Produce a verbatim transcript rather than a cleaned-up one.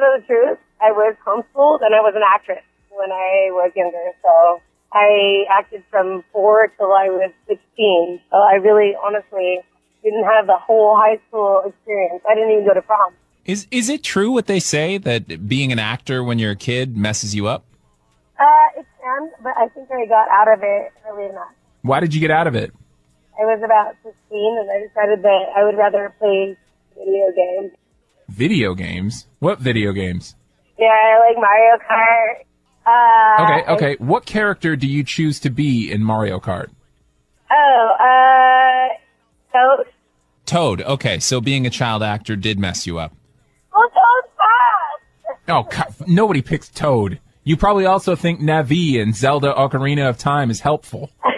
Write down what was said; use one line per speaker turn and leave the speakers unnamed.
know the truth, I was homeschooled and I was an actress when I was younger. So I acted from four till I was sixteen. So I really, honestly, didn't have the whole high school experience. I didn't even go to prom.
Is is it true what they say, that being an actor when you're a kid messes you up?
Uh, it can, but I think I got out of it early enough.
Why did you get out of it?
I was about fifteen, and I decided that I would rather play video games.
Video games? What video games?
Yeah, I like Mario Kart. Uh,
Okay, okay. I, what character do you choose to be in Mario Kart?
Oh, uh, Toad.
Toad. Okay, so being a child actor did mess you up.
Oh, Toad's fast!
Oh, God, nobody picks Toad. You probably also think Navi in Zelda Ocarina of Time is helpful.